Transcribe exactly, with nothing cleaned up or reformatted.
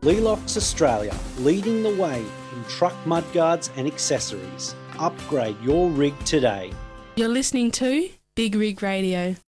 Lealox Australia, leading the way in truck mudguards and accessories. Upgrade your rig today. You're listening to Big Rig Radio.